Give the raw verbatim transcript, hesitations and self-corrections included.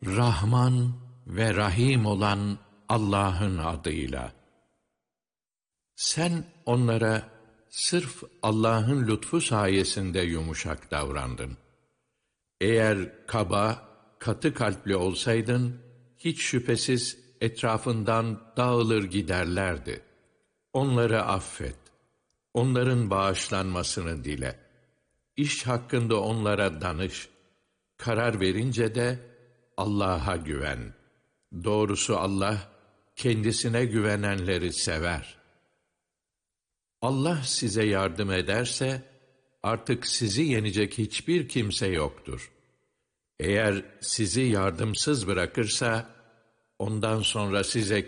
Rahman ve Rahim olan Allah'ın adıyla. Sen onlara sırf Allah'ın lütfu sayesinde yumuşak davrandın. Eğer kaba, katı kalpli olsaydın, hiç şüphesiz etrafından dağılır giderlerdi. Onları affet, onların bağışlanmasını dile. İş hakkında onlara danış. Karar verince de Allah'a güven. Doğrusu Allah, kendisine güvenenleri sever. Allah size yardım ederse, artık sizi yenecek hiçbir kimse yoktur. Eğer sizi yardımsız bırakırsa, ondan sonra size